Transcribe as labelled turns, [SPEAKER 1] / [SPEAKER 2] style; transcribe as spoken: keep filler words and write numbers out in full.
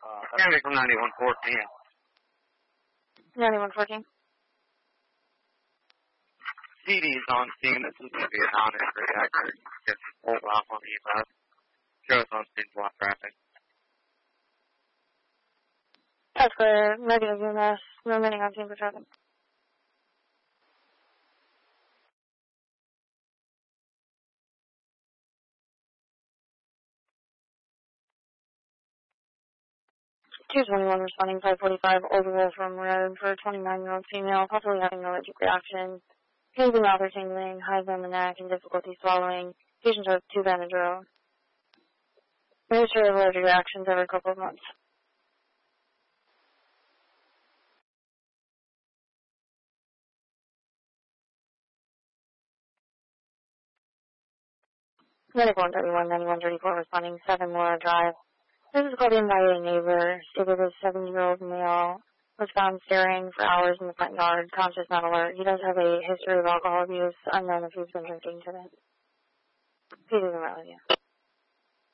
[SPEAKER 1] Traffic from ninety-one fourteen.
[SPEAKER 2] ninety-one fourteen.
[SPEAKER 1] C D's on scene. This is going to be a non-entry accurate. Just hold off on the east. Show us on scene block traffic.
[SPEAKER 2] That's clear. Negative U M S. Remaining on scene for traffic. two twenty-one responding five forty-five, Old from Road for a twenty-nine-year-old female, possibly having allergic reaction. Pains in mouth or tingling, hives on the neck, and difficulty swallowing. Patient has two Benadryl. History of allergic reactions every couple of months. Medic one thirty-one, ninety-one thirty-four responding seven Laura Drive. This is called in by a neighbor. Stated a seventy-year-old male was found staring for hours in the front yard, conscious, not alert. He does have a history of alcohol abuse, unknown if he's been drinking today. Please isn't right with you.